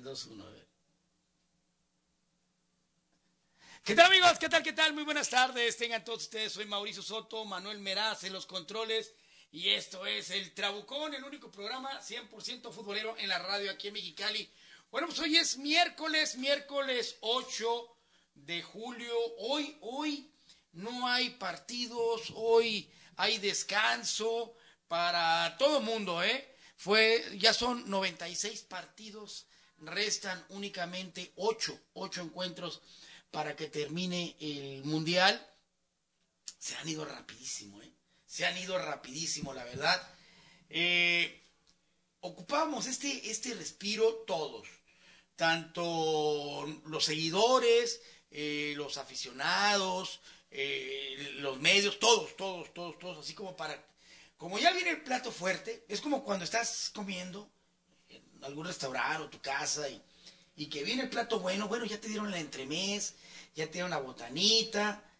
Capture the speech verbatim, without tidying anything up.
dos, uno, a ver. ¿Qué tal, amigos? ¿Qué tal? ¿Qué tal? Muy buenas tardes. Tengan todos ustedes. Soy Mauricio Soto, Manuel Meraz en los controles. Y esto es El Trabucón, el único programa cien por ciento futbolero en la radio aquí en Mexicali. Bueno, pues hoy es miércoles, miércoles ocho de julio. Hoy, hoy no hay partidos, hoy hay descanso para todo mundo, ¿eh? Fue, ya son noventa y seis partidos, restan únicamente ocho, ocho encuentros para que termine el Mundial. Se han ido rapidísimo, ¿eh? Se han ido rapidísimo, la verdad. Eh, ocupábamos este, este respiro todos, tanto los seguidores, eh, los aficionados, eh, los medios, todos, todos, todos, todos, así como para... Como ya viene el plato fuerte, es como cuando estás comiendo en algún restaurante o tu casa y, y que viene el plato bueno, bueno, ya te dieron la entremés, ya te dieron la botanita,